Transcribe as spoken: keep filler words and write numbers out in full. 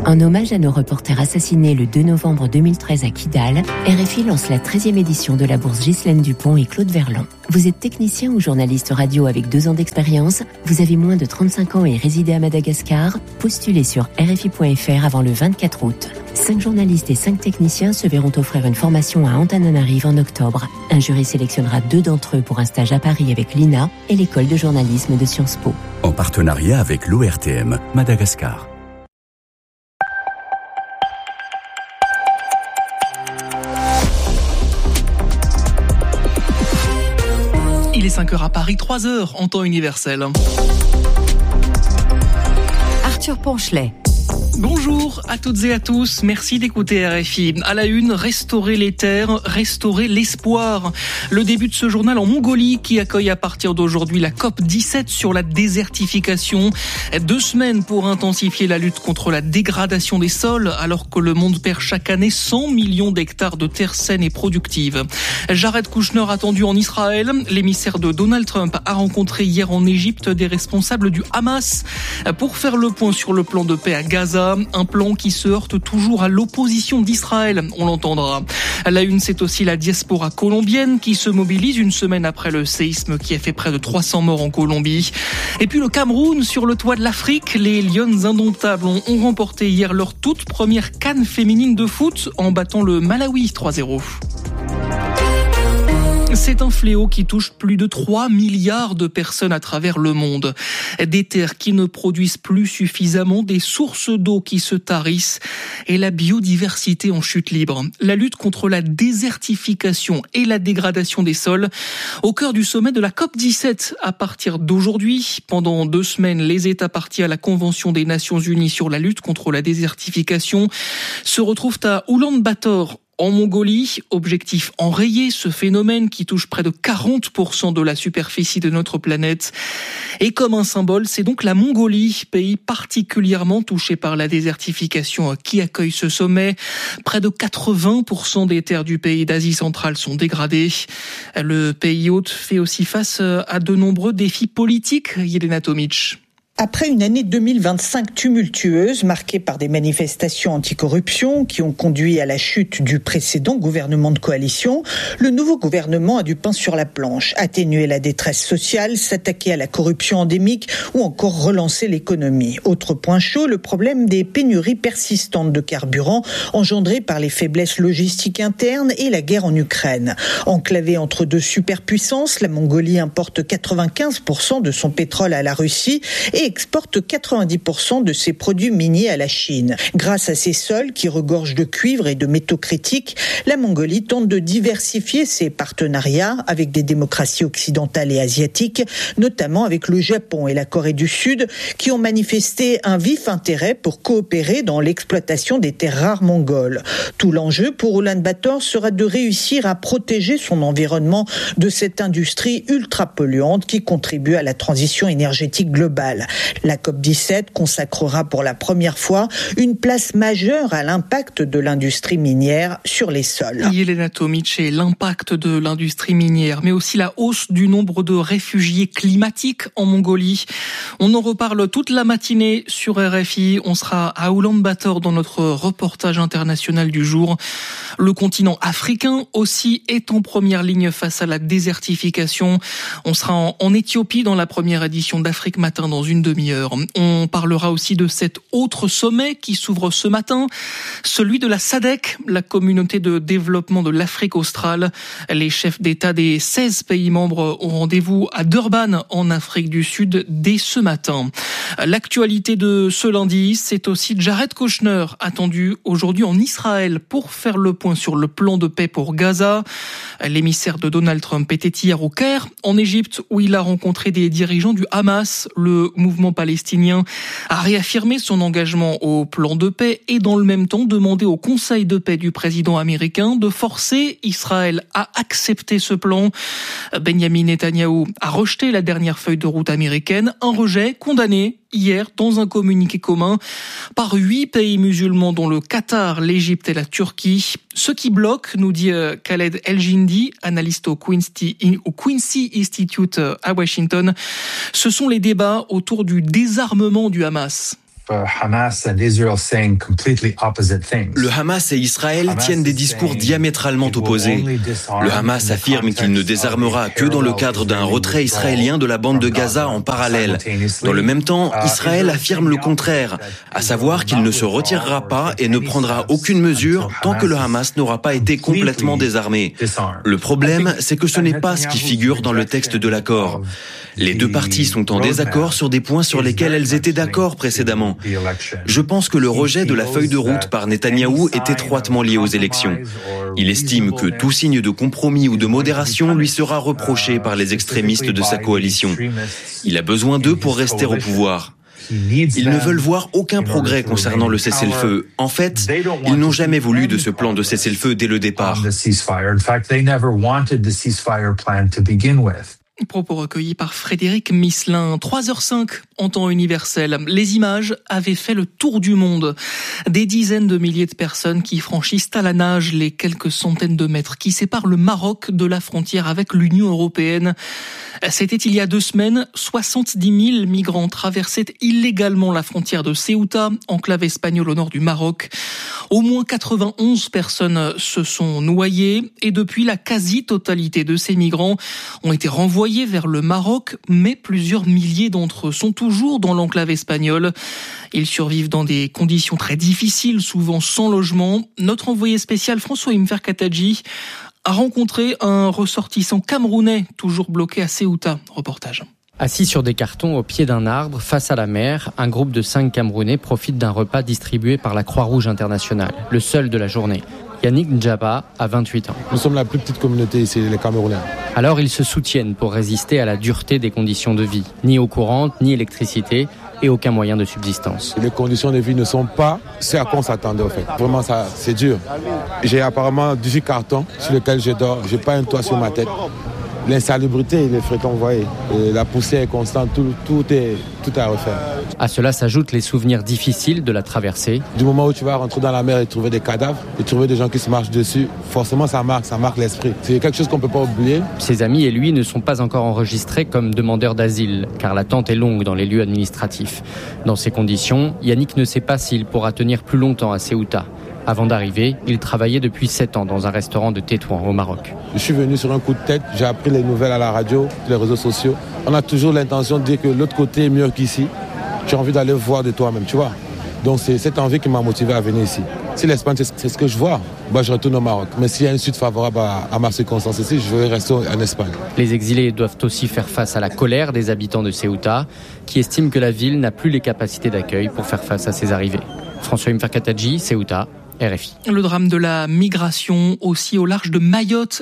En hommage à nos reporters assassinés le deux novembre deux mille treize à Kidal, R F I lance la treizième édition de la bourse Ghislaine Dupont et Claude Verlan. Vous êtes technicien ou journaliste radio avec deux ans d'expérience, vous avez moins de trente-cinq ans et résidez à Madagascar, postulez sur R F I point F R avant le vingt-quatre août. Cinq journalistes et cinq techniciens se verront offrir une formation à Antananarive en octobre. Un jury sélectionnera deux d'entre eux pour un stage à Paris avec l'I N A et l'école de journalisme de Sciences Po. En partenariat avec l'O R T M, Madagascar. Il est cinq heures à Paris, trois heures en temps universel. Arthur Ponchelet. Bonjour à toutes et à tous, merci d'écouter R F I. À la une, restaurer les terres, restaurer l'espoir. Le début de ce journal en Mongolie qui accueille à partir d'aujourd'hui la COP dix-sept sur la désertification. Deux semaines pour intensifier la lutte contre la dégradation des sols alors que le monde perd chaque année cent millions d'hectares de terres saines et productives. Jared Kushner attendu en Israël. L'émissaire de Donald Trump a rencontré hier en Égypte des responsables du Hamas pour faire le point sur le plan de paix à Gaza. Un plan qui se heurte toujours à l'opposition d'Israël, on l'entendra. À la une, c'est aussi la diaspora colombienne qui se mobilise une semaine après le séisme qui a fait près de trois cents morts en Colombie. Et puis le Cameroun, sur le toit de l'Afrique, les Lionnes indomptables ont, ont remporté hier leur toute première CAN féminine de foot en battant le Malawi trois zéro. C'est un fléau qui touche plus de trois milliards de personnes à travers le monde. Des terres qui ne produisent plus suffisamment, des sources d'eau qui se tarissent et la biodiversité en chute libre. La lutte contre la désertification et la dégradation des sols au cœur du sommet de la COP dix-sept à partir d'aujourd'hui. Pendant deux semaines, les États partis à la Convention des Nations Unies sur la lutte contre la désertification se retrouvent à Oulan-Bator, en Mongolie. Objectif enrayer ce phénomène qui touche près de quarante pour cent de la superficie de notre planète. Et comme un symbole, c'est donc la Mongolie, pays particulièrement touché par la désertification, qui accueille ce sommet. Près de quatre-vingts pour cent des terres du pays d'Asie centrale sont dégradées. Le pays hôte fait aussi face à de nombreux défis politiques. Yelena Tomic. Après une année deux mille vingt-cinq tumultueuse, marquée par des manifestations anticorruption qui ont conduit à la chute du précédent gouvernement de coalition, le nouveau gouvernement a du pain sur la planche, atténuer la détresse sociale, s'attaquer à la corruption endémique ou encore relancer l'économie. Autre point chaud, le problème des pénuries persistantes de carburant engendrées par les faiblesses logistiques internes et la guerre en Ukraine. Enclavée entre deux superpuissances, la Mongolie importe quatre-vingt-quinze pour cent de son pétrole à la Russie et exporte quatre-vingt-dix pour cent de ses produits miniers à la Chine. Grâce à ses sols qui regorgent de cuivre et de métaux critiques, la Mongolie tente de diversifier ses partenariats avec des démocraties occidentales et asiatiques, notamment avec le Japon et la Corée du Sud, qui ont manifesté un vif intérêt pour coopérer dans l'exploitation des terres rares mongoles. Tout l'enjeu pour Oulan-Bator sera de réussir à protéger son environnement de cette industrie ultra polluante qui contribue à la transition énergétique globale. La COP dix-sept consacrera pour la première fois une place majeure à l'impact de l'industrie minière sur les sols. Yelena Tomic et l'impact de l'industrie minière, mais aussi la hausse du nombre de réfugiés climatiques en Mongolie. On en reparle toute la matinée sur R F I. On sera à Oulan-Bator dans notre reportage international du jour. Le continent africain aussi est en première ligne face à la désertification. On sera en, en Éthiopie dans la première édition d'Afrique Matin dans une demi-heure. On parlera aussi de cet autre sommet qui s'ouvre ce matin, celui de la S A D C, la communauté de développement de l'Afrique australe. Les chefs d'État des seize pays membres ont rendez-vous à Durban, en Afrique du Sud, dès ce matin. L'actualité de ce lundi, c'est aussi Jared Kushner, attendu aujourd'hui en Israël pour faire le point sur le plan de paix pour Gaza. L'émissaire de Donald Trump était hier au Caire, en Égypte, où il a rencontré des dirigeants du Hamas. Le mouvement palestinien a réaffirmé son engagement au plan de paix et dans le même temps demandé au Conseil de paix du président américain de forcer Israël à accepter ce plan. Benjamin Netanyahou a rejeté la dernière feuille de route américaine, un rejet condamné hier dans un communiqué commun par huit pays musulmans dont le Qatar, l'Égypte et la Turquie. Ce qui bloque, nous dit Khaled El-Jindi, analyste au Quincy, au Quincy Institute à Washington, ce sont les débats autour du désarmement du Hamas. Le Hamas et Israël tiennent des discours diamétralement opposés. Le Hamas affirme qu'il ne désarmera que dans le cadre d'un retrait israélien de la bande de Gaza en parallèle. Dans le même temps, Israël affirme le contraire, à savoir qu'il ne se retirera pas et ne prendra aucune mesure tant que le Hamas n'aura pas été complètement désarmé. Le problème, c'est que ce n'est pas ce qui figure dans le texte de l'accord. Les deux parties sont en désaccord sur des points sur lesquels elles étaient d'accord précédemment. Je pense que le rejet de la feuille de route par Netanyahou est étroitement lié aux élections. Il estime que tout signe de compromis ou de modération lui sera reproché par les extrémistes de sa coalition. Il a besoin d'eux pour rester au pouvoir. Ils ne veulent voir aucun progrès concernant le cessez-le-feu. En fait, ils n'ont jamais voulu de ce plan de cessez-le-feu dès le départ. Propos recueillis par Frédéric Misselin. trois heures cinq en temps universel. Les images avaient fait le tour du monde. Des dizaines de milliers de personnes qui franchissent à la nage les quelques centaines de mètres qui séparent le Maroc de la frontière avec l'Union européenne. C'était il y a deux semaines. soixante-dix mille migrants traversaient illégalement la frontière de Ceuta, enclave espagnole au nord du Maroc. Au moins quatre-vingt-onze personnes se sont noyées et depuis, la quasi-totalité de ces migrants ont été renvoyés vers le Maroc, mais plusieurs milliers d'entre eux sont toujours dans l'enclave espagnole. Ils survivent dans des conditions très difficiles, souvent sans logement. Notre envoyé spécial François Imfer-Katadji a rencontré un ressortissant camerounais toujours bloqué à Ceuta. Reportage. Assis sur des cartons au pied d'un arbre, face à la mer, un groupe de cinq Camerounais profite d'un repas distribué par la Croix-Rouge internationale, le seul de la journée. Yannick Ndjaba a vingt-huit ans. Nous sommes la plus petite communauté ici, les Camerounais. Alors ils se soutiennent pour résister à la dureté des conditions de vie. Ni eau courante, ni électricité et aucun moyen de subsistance. Les conditions de vie ne sont pas ce à quoi on s'attendait en fait. Vraiment, ça, c'est dur. J'ai apparemment dix-huit cartons sur lesquels je dors. Je n'ai pas un toit sur ma tête. L'insalubrité, il est fréquent, vous voyez. Et la poussière est constante, tout, tout est tout à refaire. À cela s'ajoutent les souvenirs difficiles de la traversée. Du moment où tu vas rentrer dans la mer et trouver des cadavres, et trouver des gens qui se marchent dessus, forcément ça marque, ça marque l'esprit. C'est quelque chose qu'on ne peut pas oublier. Ses amis et lui ne sont pas encore enregistrés comme demandeurs d'asile, car l'attente est longue dans les lieux administratifs. Dans ces conditions, Yannick ne sait pas s'il pourra tenir plus longtemps à Ceuta. Avant d'arriver, il travaillait depuis sept ans dans un restaurant de Tétouan au Maroc. Je suis venu sur un coup de tête, j'ai appris les nouvelles à la radio, les réseaux sociaux. On a toujours l'intention de dire que l'autre côté est mieux qu'ici. Tu as envie d'aller voir de toi-même, tu vois. Donc c'est cette envie qui m'a motivé à venir ici. Si l'Espagne, c'est ce que je vois, bah, je retourne au Maroc. Mais s'il y a une suite favorable à, à ma circonstance ici, je vais rester en Espagne. Les exilés doivent aussi faire face à la colère des habitants de Ceuta, qui estiment que la ville n'a plus les capacités d'accueil pour faire face à ces arrivées. François Imfer-Katadji, Ceuta, R F I. Le drame de la migration aussi au large de Mayotte